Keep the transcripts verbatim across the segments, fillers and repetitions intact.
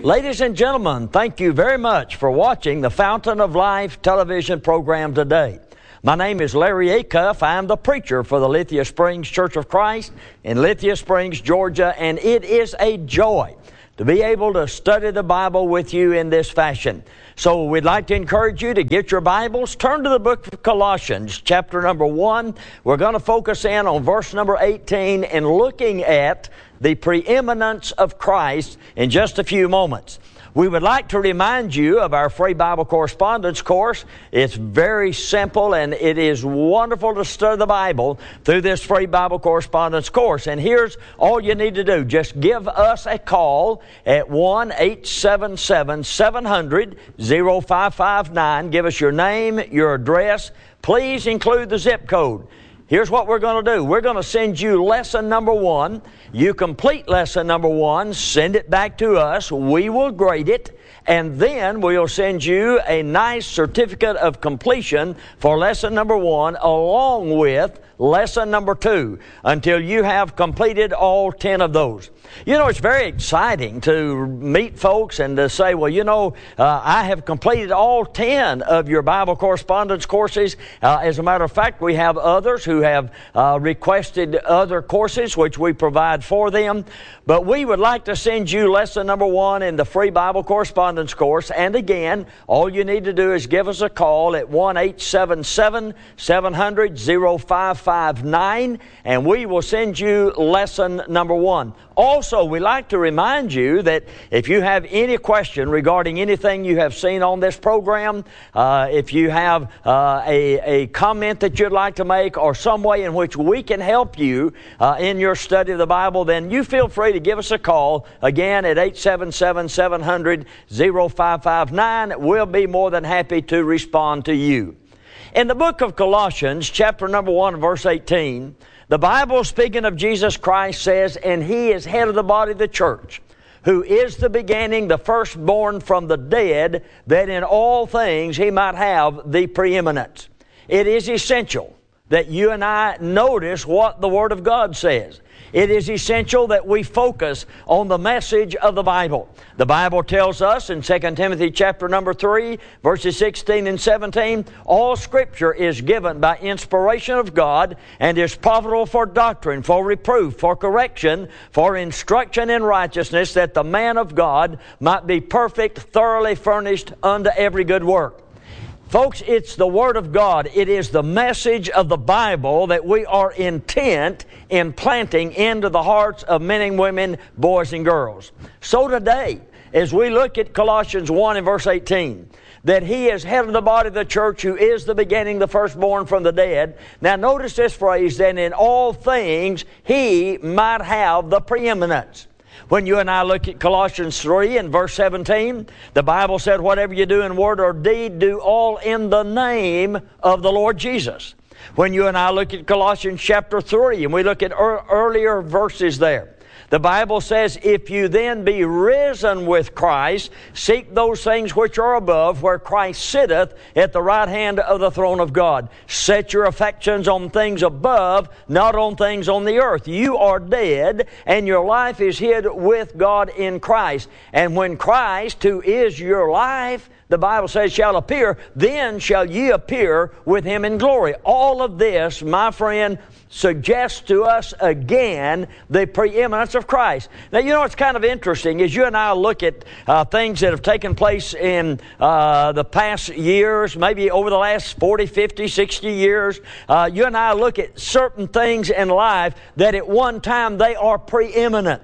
Ladies and gentlemen, thank you very much for watching the Fountain of Life television program today. My name is Larry Acuff. I am the preacher for the Lithia Springs Church of Christ in Lithia Springs, Georgia, and it is a joy to be able to study the Bible with you in this fashion. So we'd like to encourage you to get your Bibles, turn to the book of Colossians, chapter number one. We're going to focus in on verse number eighteen and looking at the preeminence of Christ in just a few moments. We would like to remind you of our free Bible correspondence course. It's very simple and it is wonderful to study the Bible through this free Bible correspondence course. And here's all you need to do. Just give us a call at one eight seven seven, seven hundred, oh five five nine. Give us your name, your address. Please include the zip code. Here's what we're going to do. We're going to send you lesson number one. You complete lesson number one, send it back to us. We will grade it, and then we'll send you a nice certificate of completion for lesson number one along with lesson number two until you have completed all ten of those. You know, it's very exciting to meet folks and to say, well, you know, uh, I have completed all ten of your Bible correspondence courses. Uh, as a matter of fact, we have others who have uh, requested other courses, which we provide for them. But we would like to send you lesson number one in the free Bible correspondence course. And again, all you need to do is give us a call at one eight seven seven, seven hundred, oh five five nine, and we will send you lesson number one. Also, we like to remind you that if you have any question regarding anything you have seen on this program, uh, if you have uh, a, a comment that you'd like to make or some way in which we can help you uh, in your study of the Bible, then you feel free to give us a call, again, at eight seven seven, seven hundred, oh five five nine. We'll be more than happy to respond to you. In the book of Colossians, chapter number one, verse eighteen, the Bible, speaking of Jesus Christ, says, "And He is head of the body of the church, who is the beginning, the firstborn from the dead, that in all things He might have the preeminence." It is essential that you and I notice what the Word of God says. It is essential that we focus on the message of the Bible. The Bible tells us in Second Timothy chapter number three, verses sixteen and seventeen, all Scripture is given by inspiration of God and is profitable for doctrine, for reproof, for correction, for instruction in righteousness, that the man of God might be perfect, thoroughly furnished unto every good work. Folks, it's the Word of God. It is the message of the Bible that we are intent in planting into the hearts of men and women, boys and girls. So today, as we look at Colossians one and verse eighteen, that He is head of the body of the church, who is the beginning, the firstborn from the dead. Now notice this phrase, that in all things He might have the preeminence. When you and I look at Colossians three and verse seventeen, the Bible said, "Whatever you do in word or deed, do all in the name of the Lord Jesus." When you and I look at Colossians chapter three and we look at er- earlier verses there, the Bible says, "If you then be risen with Christ, seek those things which are above, where Christ sitteth at the right hand of the throne of God. Set your affections on things above, not on things on the earth. You are dead, and your life is hid with God in Christ. And when Christ, who is your life," the Bible says, "shall appear, then shall ye appear with Him in glory." All of this, my friend, suggests to us again the preeminence of Christ. Now, you know, it's kind of interesting as you and I look at uh, things that have taken place in uh, the past years, maybe over the last forty, fifty, sixty years. Uh, you and I look at certain things in life that at one time they are preeminent.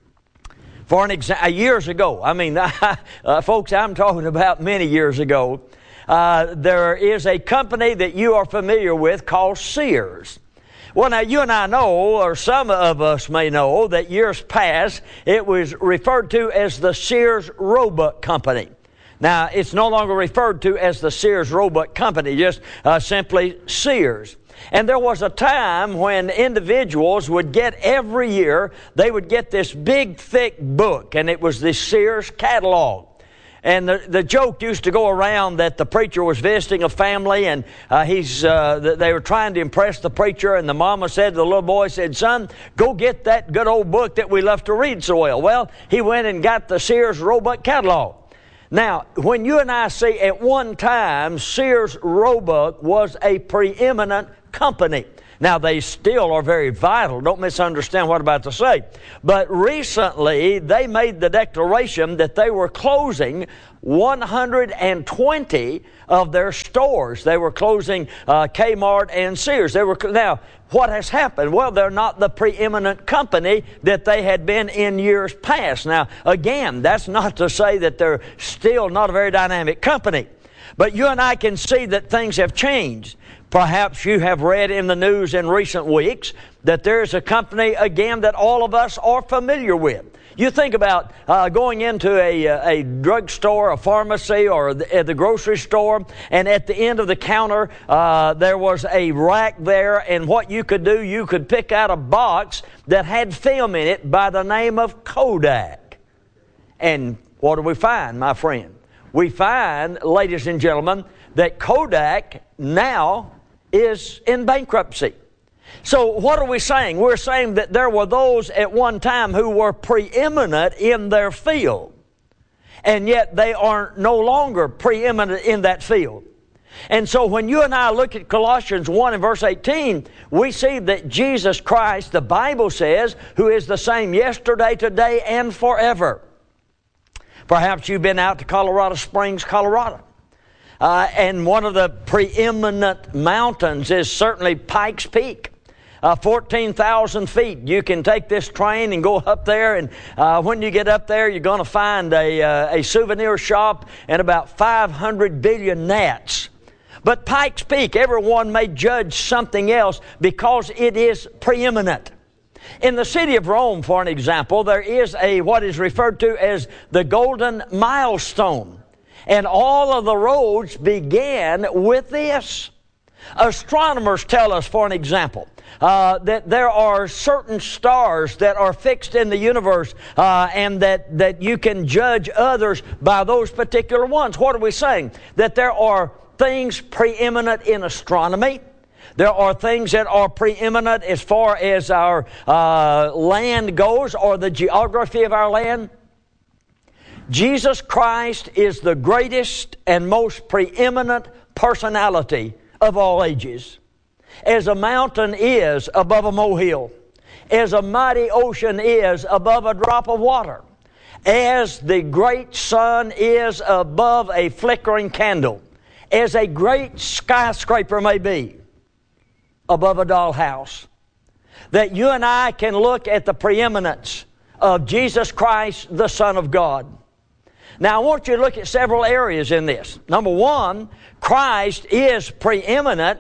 For an example, years ago, I mean, uh, folks, I'm talking about many years ago, uh, there is a company that you are familiar with called Sears. Well, now, you and I know, or some of us may know, that years past, it was referred to as the Sears Roebuck Company. Now, it's no longer referred to as the Sears Roebuck Company, just uh, simply Sears. And there was a time when individuals would get every year, they would get this big, thick book, and it was the Sears catalog. And the, the joke used to go around that the preacher was visiting a family, and uh, he's uh, they were trying to impress the preacher, and the mama said to the little boy, said, "Son, go get that good old book that we love to read so well." Well, he went and got the Sears Roebuck catalog. Now, when you and I see at one time, Sears Roebuck was a preeminent company. Now, they still are very vital. Don't misunderstand what I'm about to say. But recently, they made the declaration that they were closing one hundred twenty of their stores. They were closing uh, Kmart and Sears. They were now, what has happened? Well, they're not the preeminent company that they had been in years past. Now, again, that's not to say that they're still not a very dynamic company. But you and I can see that things have changed. Perhaps you have read in the news in recent weeks that there's a company, again, that all of us are familiar with. You think about uh, going into a, a drugstore, a pharmacy, or the, at the grocery store, and at the end of the counter, uh, there was a rack there, and what you could do, you could pick out a box that had film in it by the name of Kodak. And what do we find, my friend? We find, ladies and gentlemen, that Kodak now is in bankruptcy. So what are we saying? We're saying that there were those at one time who were preeminent in their field, and yet they are no longer preeminent in that field. And so when you and I look at Colossians one and verse eighteen, we see that Jesus Christ, the Bible says, who is the same yesterday, today, and forever. Perhaps you've been out to Colorado Springs, Colorado. Uh, and one of the preeminent mountains is certainly Pikes Peak. Uh, fourteen thousand feet. You can take this train and go up there, and uh, when you get up there, you're going to find a, uh, a souvenir shop and about five hundred billion gnats. But Pikes Peak, everyone may judge something else because it is preeminent. In the city of Rome, for an example, there is a what is referred to as the Golden Milestone. And all of the roads began with this. Astronomers tell us, for an example, uh, that there are certain stars that are fixed in the universe uh, and that, that you can judge others by those particular ones. What are we saying? That there are things preeminent in astronomy. There are things that are preeminent as far as our uh, land goes, or the geography of our land. Jesus Christ is the greatest and most preeminent personality of all ages. As a mountain is above a molehill, as a mighty ocean is above a drop of water, as the great sun is above a flickering candle, as a great skyscraper may be above a dollhouse, that you and I can look at the preeminence of Jesus Christ, the Son of God. Now, I want you to look at several areas in this. Number one, Christ is preeminent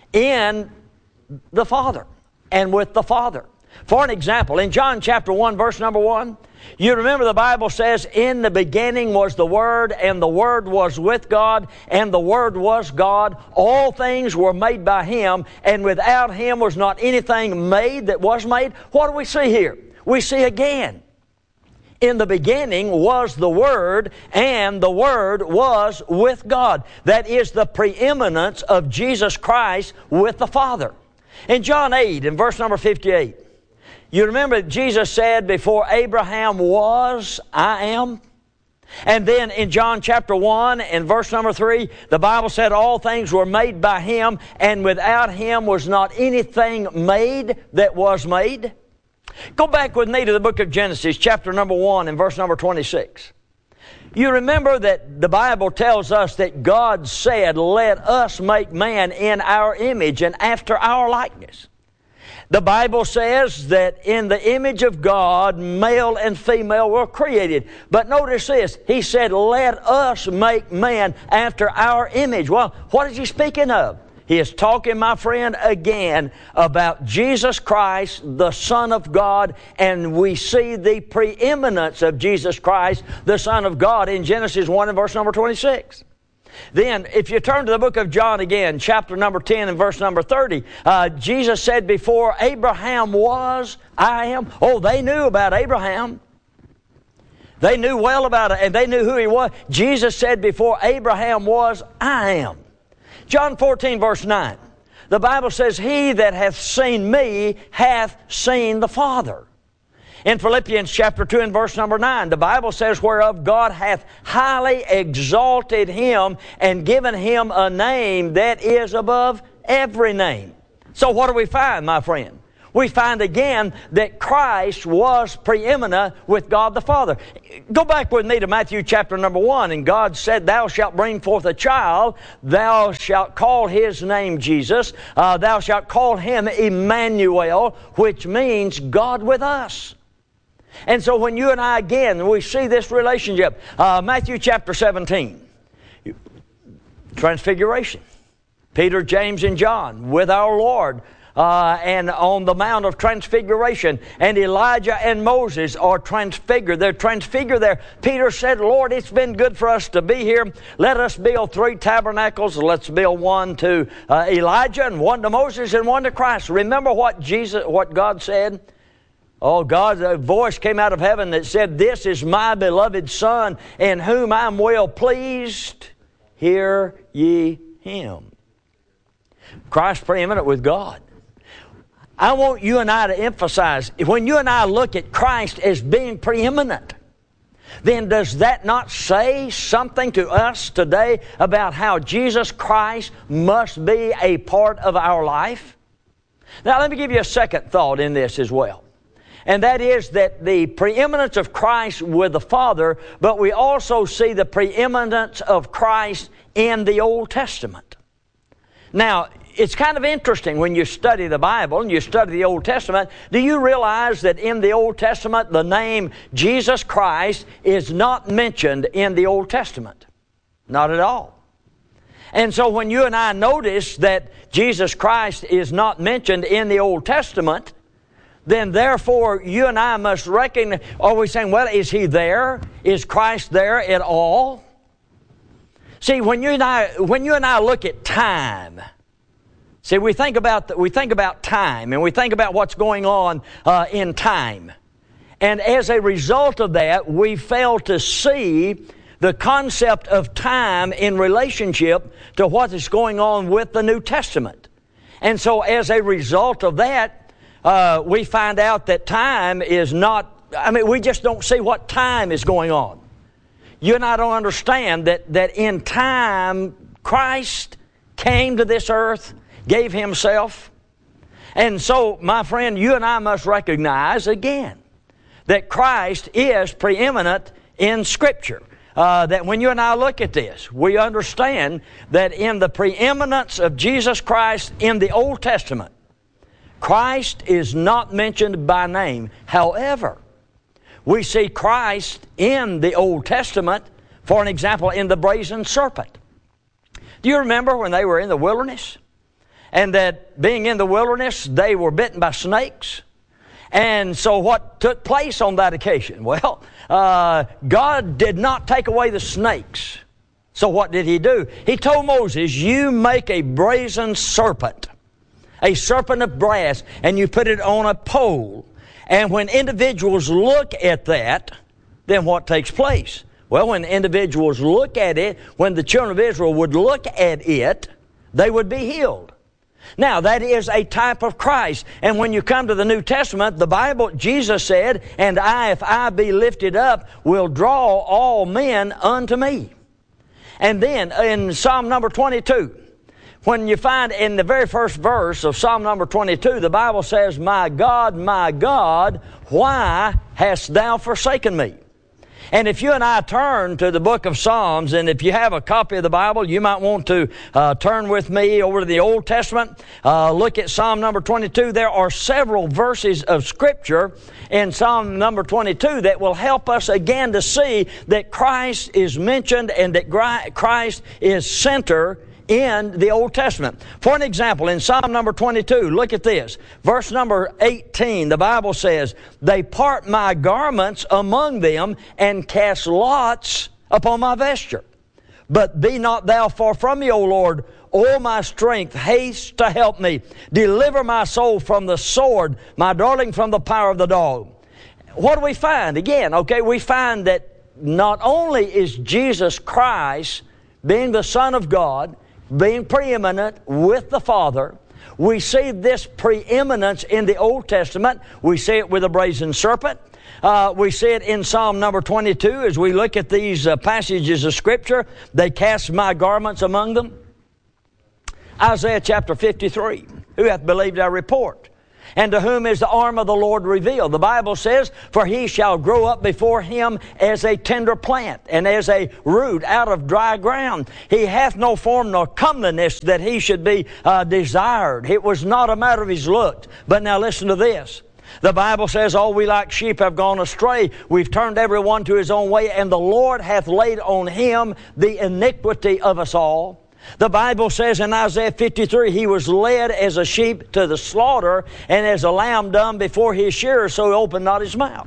in the Father and with the Father. For an example, in John chapter one, verse number one, you remember the Bible says, "In the beginning was the Word, and the Word was with God, and the Word was God. All things were made by Him, and without Him was not anything made that was made." What do we see here? We see again, in the beginning was the Word, and the Word was with God. That is the preeminence of Jesus Christ with the Father. In John eight, in verse number fifty-eight, you remember Jesus said, "Before Abraham was, I am." And then in John chapter one, in verse number three, the Bible said all things were made by Him, and without Him was not anything made that was made. Go back with me to the book of Genesis, chapter number one, and verse number twenty-six. You remember that the Bible tells us that God said, "Let us make man in our image and after our likeness." The Bible says that in the image of God, male and female were created. But notice this, He said, "Let us make man after our image." Well, what is He speaking of? He is talking, my friend, again about Jesus Christ, the Son of God, and we see the preeminence of Jesus Christ, the Son of God, in Genesis one and verse number twenty-six. Then, if you turn to the book of John again, chapter number ten and verse number thirty, uh, Jesus said, "Before Abraham was, I am." Oh, they knew about Abraham. They knew well about it, and they knew who He was. Jesus said, before Abraham was, I am. John fourteen, verse nine. The Bible says, he that hath seen me hath seen the Father. In Philippians chapter two and verse number nine, the Bible says, whereof God hath highly exalted Him and given Him a name that is above every name. So what do we find, my friend? We find again that Christ was preeminent with God the Father. Go back with me to Matthew chapter number one. And God said, thou shalt bring forth a child. Thou shalt call His name Jesus. Uh, thou shalt call Him Emmanuel, which means God with us. And so when you and I again, we see this relationship. Uh, Matthew chapter seventeen. Transfiguration. Peter, James, and John with our Lord. Uh, and on the Mount of Transfiguration, and Elijah and Moses are transfigured. They're transfigured there. Peter said, Lord, it's been good for us to be here. Let us build three tabernacles. Let's build one to uh, Elijah, and one to Moses, and one to Christ. Remember what Jesus, what God said? Oh, God, a voice came out of heaven that said, this is my beloved Son, in whom I'm well pleased. Hear ye Him. Christ preeminent with God. I want you and I to emphasize, when you and I look at Christ as being preeminent, then does that not say something to us today about how Jesus Christ must be a part of our life? Now let me give you a second thought in this as well. And that is that the preeminence of Christ with the Father, but we also see the preeminence of Christ in the Old Testament. Now, it's kind of interesting when you study the Bible and you study the Old Testament. Do you realize that in the Old Testament the name Jesus Christ is not mentioned in the Old Testament? Not at all. And so when you and I notice that Jesus Christ is not mentioned in the Old Testament, then therefore you and I must recognize, are we saying, well, is He there? Is Christ there at all? See, when you and I, when you and I look at time, See, we think about the, we think about time, and we think about what's going on uh, in time. And as a result of that, we fail to see the concept of time in relationship to what is going on with the New Testament. And so as a result of that, uh, we find out that time is not, I mean, we just don't see what time is going on. You and I don't understand that, that in time, Christ came to this earth, gave Himself. And so, my friend, you and I must recognize again that Christ is preeminent in Scripture. Uh, that when you and I look at this, we understand that in the preeminence of Jesus Christ in the Old Testament, Christ is not mentioned by name. However, we see Christ in the Old Testament, for an example, in the brazen serpent. Do you remember when they were in the wilderness? And that being in the wilderness, they were bitten by snakes. And so what took place on that occasion? Well, uh, God did not take away the snakes. So what did He do? He told Moses, you make a brazen serpent, a serpent of brass, and you put it on a pole. And when individuals look at that, then what takes place? Well, when individuals look at it, when the children of Israel would look at it, they would be healed. Now, that is a type of Christ. And when you come to the New Testament, the Bible, Jesus said, and I, if I be lifted up, will draw all men unto me. And then in Psalm number twenty-two, when you find in the very first verse of Psalm number twenty-two, the Bible says, my God, my God, why hast thou forsaken me? And if you and I turn to the book of Psalms, and if you have a copy of the Bible, you might want to uh, turn with me over to the Old Testament. Uh, look at Psalm number twenty-two. There are several verses of Scripture in Psalm number twenty-two that will help us again to see that Christ is mentioned and that Christ is center in the Old Testament. For an example, in Psalm number twenty-two, look at this. Verse number eighteen, the Bible says, they part my garments among them and cast lots upon my vesture. But be not thou far from me, O Lord. O my strength, haste to help me. Deliver my soul from the sword, my darling from the power of the dog. what do we find? Again, okay, we find that not only is Jesus Christ, being the Son of God, being preeminent with the Father, we see this preeminence in the Old Testament. We see it with the brazen serpent. Uh, we see it in Psalm number twenty-two as we look at these uh, passages of Scripture. They cast my garments among them. Isaiah chapter fifty-three. Who hath believed our report? And to whom is the arm of the Lord revealed? The Bible says, for he shall grow up before him as a tender plant, and as a root out of dry ground. He hath no form nor comeliness that he should be uh, desired. It was not a matter of his looks. But now listen to this. The Bible says, all we like sheep have gone astray. We've turned every one to his own way, and the Lord hath laid on him the iniquity of us all. The Bible says in Isaiah fifty-three, he was led as a sheep to the slaughter, and as a lamb dumb before his shearer, so he opened not his mouth.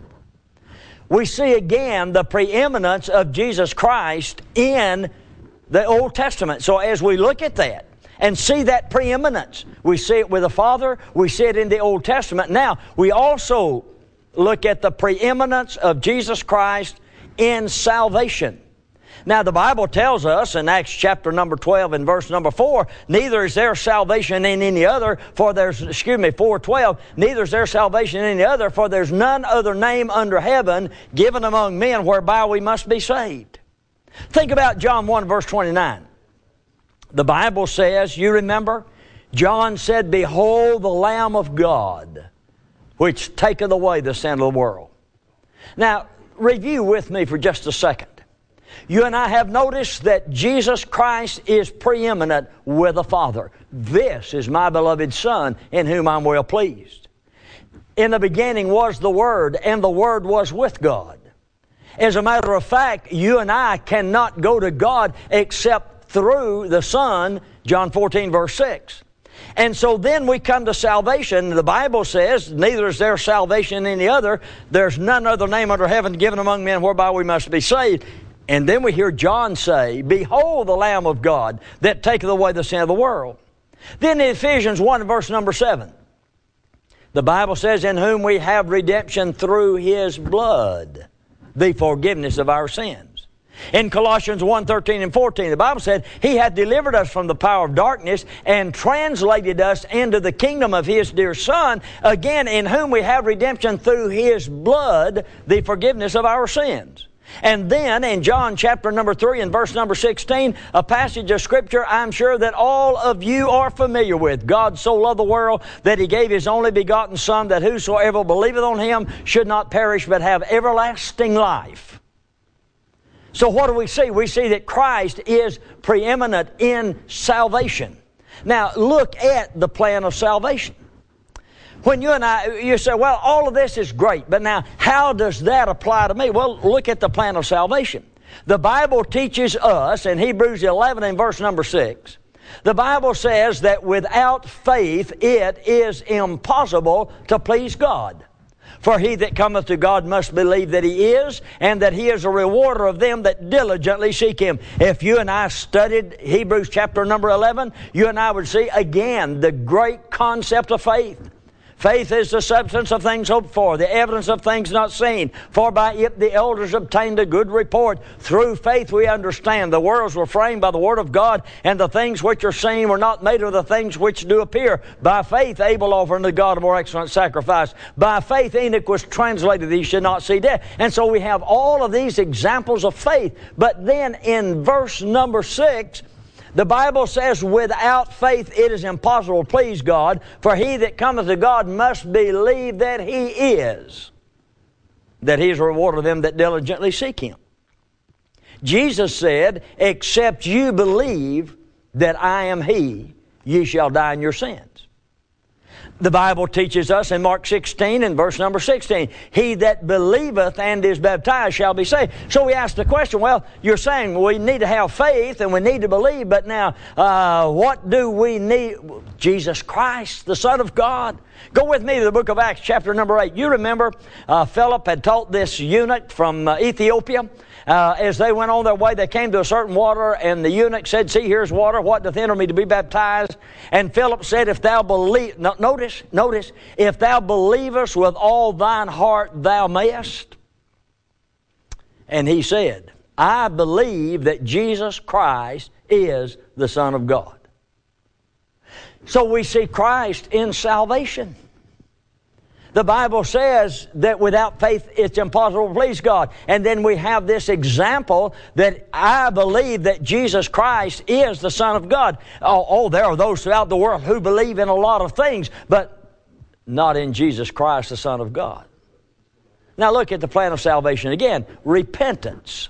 We see again the preeminence of Jesus Christ in the Old Testament. So as we look at that and see that preeminence, we see it with the Father, we see it in the Old Testament. Now, we also look at the preeminence of Jesus Christ in salvation. Now, the Bible tells us in Acts chapter number twelve and verse number four, neither is there salvation in any other, for there's, excuse me, four twelve, neither is there salvation in any other, for there's none other name under heaven given among men whereby we must be saved. Think about John one verse twenty-nine. The Bible says, you remember, John said, behold the Lamb of God, which taketh away the sin of the world. Now, review with me for just a second. You and I have noticed that Jesus Christ is preeminent with the Father. This is my beloved Son, in whom I'm well pleased. In the beginning was the Word, and the Word was with God. As a matter of fact, you and I cannot go to God except through the Son, John fourteen verse six. And so then we come to salvation. The Bible says, neither is there salvation in any other. There's none other name under heaven given among men whereby we must be saved. And then we hear John say, behold the Lamb of God that taketh away the sin of the world. Then in Ephesians one verse number seven, the Bible says, in whom we have redemption through His blood, the forgiveness of our sins. In Colossians one thirteen and fourteen, the Bible said, He hath delivered us from the power of darkness and translated us into the kingdom of His dear Son, again in whom we have redemption through His blood, the forgiveness of our sins. And then in John chapter number three and verse number sixteen, a passage of Scripture I'm sure that all of you are familiar with. God so loved the world that He gave His only begotten Son, that whosoever believeth on Him should not perish but have everlasting life. So what do we see? We see that Christ is preeminent in salvation. Now look at the plan of salvation. When you and I, you say, well, all of this is great, but now how does that apply to me? Well, look at the plan of salvation. The Bible teaches us in Hebrews eleven and verse number six, the Bible says that without faith it is impossible to please God. For he that cometh to God must believe that He is, and that He is a rewarder of them that diligently seek Him. If you and I studied Hebrews chapter number eleven, you and I would see again the great concept of faith. Faith is the substance of things hoped for, the evidence of things not seen. For by it the elders obtained a good report. Through faith we understand the worlds were framed by the Word of God, and the things which are seen were not made of the things which do appear. By faith Abel offered unto God a more excellent sacrifice. By faith Enoch was translated that he should not see death. And so we have all of these examples of faith. But then in verse number six, the Bible says, without faith it is impossible to please God, for he that cometh to God must believe that He is, that He is a rewarder of them that diligently seek Him. Jesus said, except you believe that I am He, ye shall die in your sins. The Bible teaches us in Mark sixteen and verse number sixteen, he that believeth and is baptized shall be saved. So we ask the question, well, you're saying we need to have faith and we need to believe, but now uh, what do we need? Jesus Christ, the Son of God. Go with me to the book of Acts chapter number eight. You remember uh, Philip had taught this eunuch from uh, Ethiopia. Uh, as they went on their way, they came to a certain water, and the eunuch said, see, here's water. What doth hinder me to be baptized? And Philip said, if thou believe, no, notice notice, notice, if thou believest with all thine heart, thou mayest. And he said, I believe that Jesus Christ is the Son of God. So we see Christ in salvation. The Bible says that without faith it's impossible to please God. And then we have this example that I believe that Jesus Christ is the Son of God. Oh, oh, there are those throughout the world who believe in a lot of things, but not in Jesus Christ, the Son of God. Now look at the plan of salvation again. Repentance.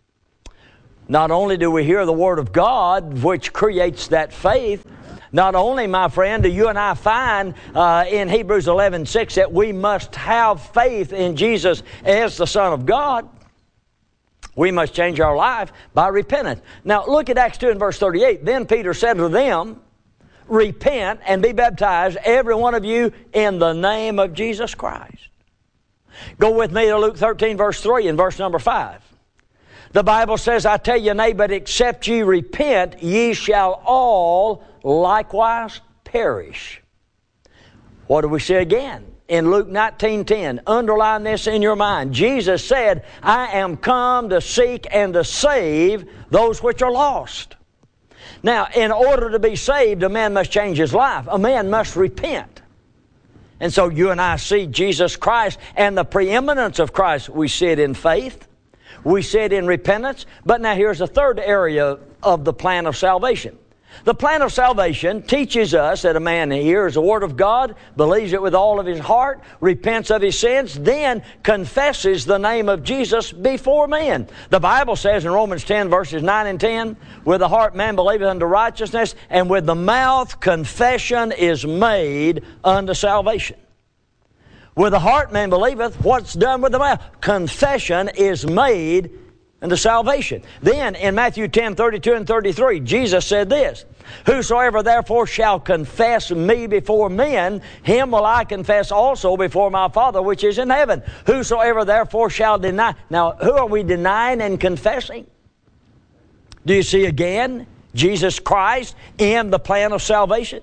Not only do we hear the Word of God, which creates that faith, not only, my friend, do you and I find uh, in Hebrews eleven six that we must have faith in Jesus as the Son of God, we must change our life by repentance. Now look at Acts two and verse thirty-eight. Then Peter said to them, repent and be baptized, every one of you, in the name of Jesus Christ. Go with me to Luke thirteen verse three and verse number five. The Bible says, I tell you, nay, but except ye repent, ye shall all likewise perish. What do we see again? In Luke nineteen ten, underline this in your mind. Jesus said, I am come to seek and to save those which are lost. Now, in order to be saved, a man must change his life. A man must repent. And so you and I see Jesus Christ and the preeminence of Christ. We see it in faith. We see it in repentance. But now here's the third area of the plan of salvation. The plan of salvation teaches us that a man hears the Word of God, believes it with all of his heart, repents of his sins, then confesses the name of Jesus before men. The Bible says in Romans ten verses nine and ten, with the heart man believeth unto righteousness, and with the mouth confession is made unto salvation. With the heart man believeth, what's done with the mouth? Confession is made unto salvation. Then in Matthew ten thirty-two and thirty-three, Jesus said this, whosoever therefore shall confess me before men, him will I confess also before my Father which is in heaven. Whosoever therefore shall deny. Now, who are we denying and confessing? Do you see again Jesus Christ in the plan of salvation?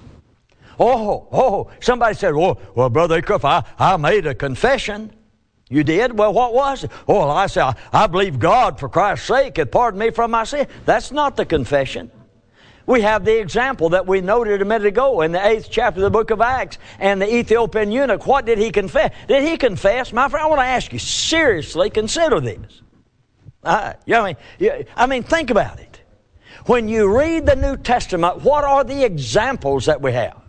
Oh, oh, somebody said, well, well Brother Acuff, I, I made a confession. You did? Well, what was it? Oh, well, I said, I, I believe God for Christ's sake had pardoned me from my sin. That's not the confession. We have the example that we noted a minute ago in the eighth chapter of the book of Acts, and the Ethiopian eunuch. What did he confess? Did he confess? My friend, I want to ask you, seriously consider this. Uh, you know, I, mean, you, I mean, think about it. When you read the New Testament, what are the examples that we have?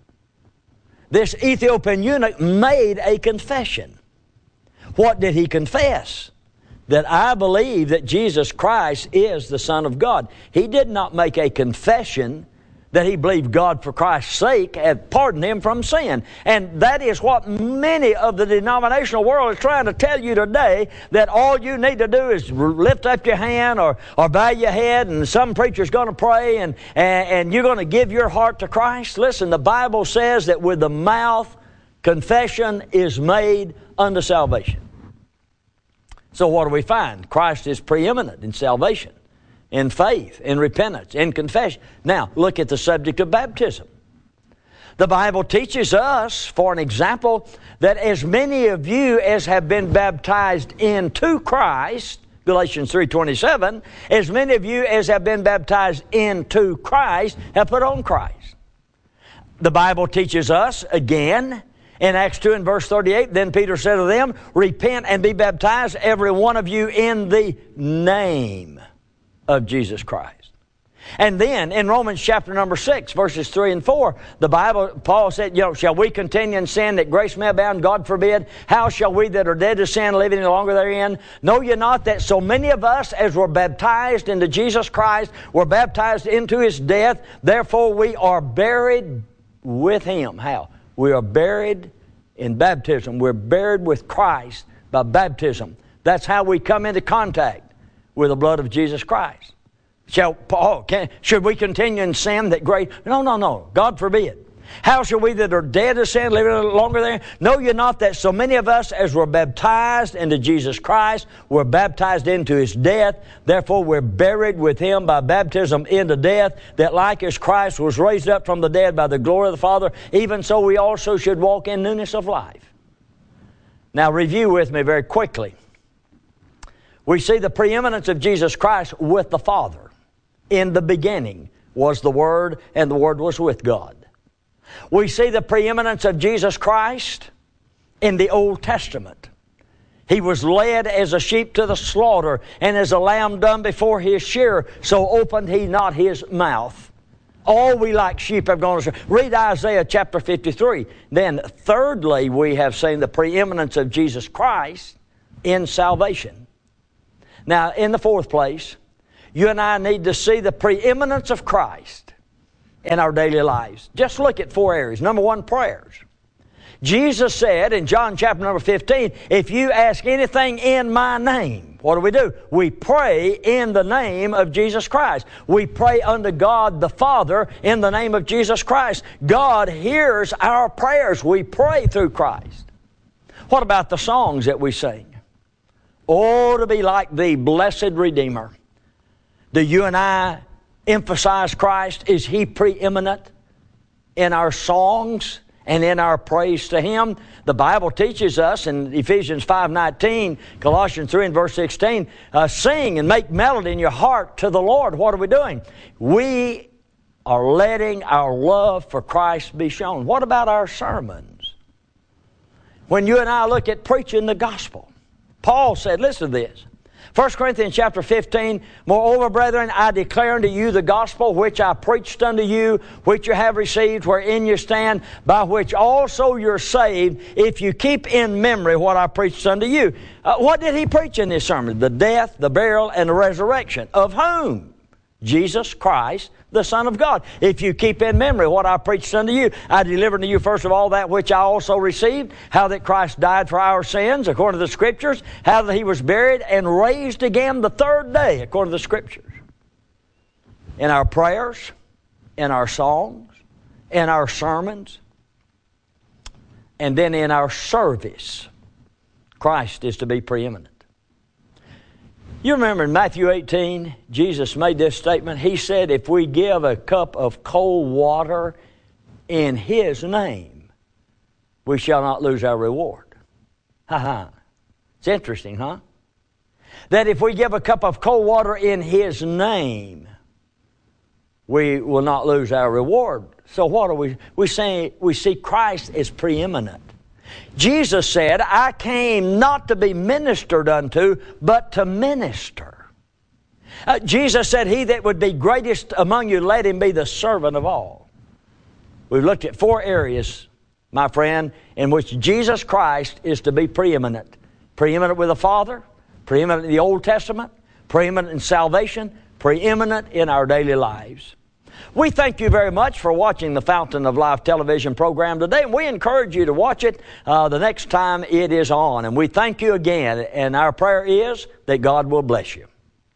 This Ethiopian eunuch made a confession. What did he confess? That I believe that Jesus Christ is the Son of God. He did not make a confession that he believed God for Christ's sake had pardoned him from sin. And that is what many of the denominational world is trying to tell you today, that all you need to do is lift up your hand or, or bow your head, and some preacher's going to pray, and, and, and you're going to give your heart to Christ. Listen, the Bible says that with the mouth, confession is made unto salvation. So what do we find? Christ is preeminent in salvation, in faith, in repentance, in confession. Now, look at the subject of baptism. The Bible teaches us, for an example, that as many of you as have been baptized into Christ, Galatians three twenty-seven, as many of you as have been baptized into Christ have put on Christ. The Bible teaches us, again, in Acts two and verse thirty-eight, then Peter said to them, repent and be baptized, every one of you, in the name of Jesus Christ. And then in Romans chapter number six, verses three and four, the Bible, Paul said, you know, shall we continue in sin that grace may abound? God forbid. How shall we that are dead to sin live any longer therein? Know ye not that so many of us as were baptized into Jesus Christ were baptized into His death? Therefore we are buried with Him. How? We are buried in baptism. We're buried with Christ by baptism. That's how we come into contact with the blood of Jesus Christ. Shall Paul, can, should we continue in sin that grace? No, no, no. God forbid. How shall we that are dead to sin live any longer there? Know ye not that so many of us as were baptized into Jesus Christ were baptized into His death? Therefore we're buried with Him by baptism into death, that like as Christ was raised up from the dead by the glory of the Father, even so we also should walk in newness of life. Now review with me very quickly. We see the preeminence of Jesus Christ with the Father. In the beginning was the Word, and the Word was with God. We see the preeminence of Jesus Christ in the Old Testament. He was led as a sheep to the slaughter, and as a lamb dumb before his shearer, so opened He not His mouth. All we like sheep have gone astray. Read Isaiah chapter fifty-three. Then thirdly, we have seen the preeminence of Jesus Christ in salvation. Now, in the fourth place, you and I need to see the preeminence of Christ in our daily lives. Just look at four areas. Number one, prayers. Jesus said in John chapter number fifteen, if you ask anything in my name, what do we do? We pray in the name of Jesus Christ. We pray unto God the Father in the name of Jesus Christ. God hears our prayers. We pray through Christ. What about the songs that we sing? Oh, to be like Thee, blessed Redeemer. Do you and I emphasize Christ? Is He preeminent in our songs and in our praise to Him? The Bible teaches us in Ephesians five nineteen, Colossians three and verse sixteen, uh, sing and make melody in your heart to the Lord. What are we doing? We are letting our love for Christ be shown. What about our sermons? When you and I look at preaching the gospel, Paul said, listen to this. First Corinthians chapter fifteen, moreover, brethren, I declare unto you the gospel which I preached unto you, which you have received, wherein you stand, by which also you're saved, if you keep in memory what I preached unto you. Uh, what did he preach in this sermon? The death, the burial, and the resurrection. Of whom? Jesus Christ, the Son of God. If you keep in memory what I preached unto you, I delivered to you first of all that which I also received, how that Christ died for our sins, according to the Scriptures, how that He was buried and raised again the third day, according to the Scriptures. In our prayers, in our songs, in our sermons, and then in our service, Christ is to be preeminent. You remember in Matthew eighteen, Jesus made this statement. He said, if we give a cup of cold water in His name, we shall not lose our reward. Ha ha. It's interesting, huh? That if we give a cup of cold water in His name, we will not lose our reward. So what are we? We say we see Christ as preeminent. Jesus said, I came not to be ministered unto, but to minister. Uh, Jesus said, he that would be greatest among you, let him be the servant of all. We've looked at four areas, my friend, in which Jesus Christ is to be preeminent. Preeminent with the Father, preeminent in the Old Testament, preeminent in salvation, preeminent in our daily lives. We thank you very much for watching the Fountain of Life television program today, and we encourage you to watch it uh, the next time it is on. And we thank you again, and our prayer is that God will bless you.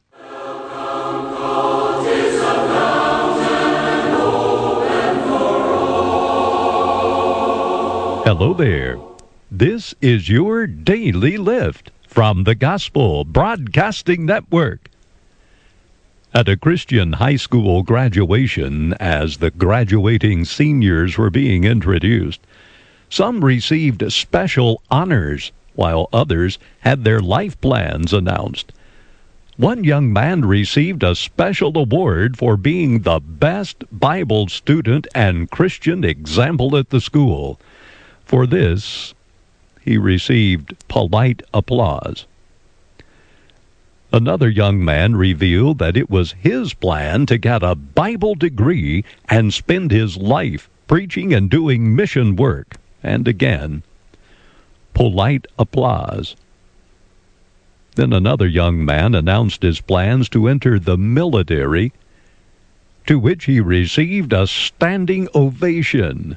Hello there. This is your Daily Lift from the Gospel Broadcasting Network. At a Christian high school graduation, as the graduating seniors were being introduced, some received special honors, while others had their life plans announced. One young man received a special award for being the best Bible student and Christian example at the school. For this, he received polite applause. Another young man revealed that it was his plan to get a Bible degree and spend his life preaching and doing mission work. And again, polite applause. Then another young man announced his plans to enter the military, to which he received a standing ovation.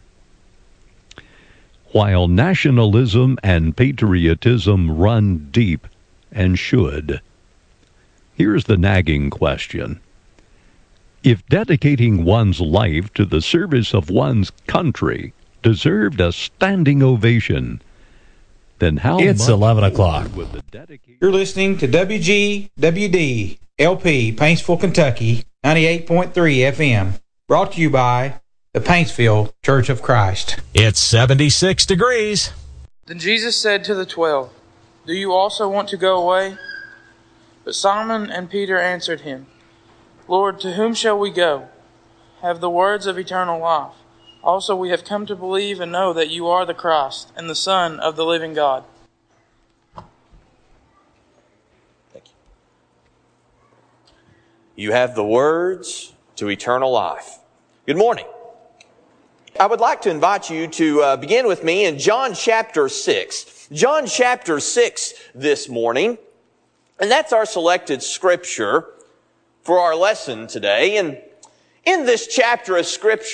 While nationalism and patriotism run deep, and should, here's the nagging question. If dedicating one's life to the service of one's country deserved a standing ovation, then how It's much eleven o'clock. would the dedication... You're listening to W G W D L P, Paintsville, Kentucky, ninety-eight point three F M. Brought to you by the Paintsville Church of Christ. It's seventy-six degrees. Then Jesus said to the twelve, "Do you also want to go away?" But Simon and Peter answered him, "Lord, to whom shall we go? Have the words of eternal life. Also we have come to believe and know that you are the Christ and the Son of the living God." Thank you. You have the words to eternal life. Good morning. I would like to invite you to uh, begin with me in John chapter six. John chapter six this morning. And that's our selected scripture for our lesson today. And in this chapter of scripture,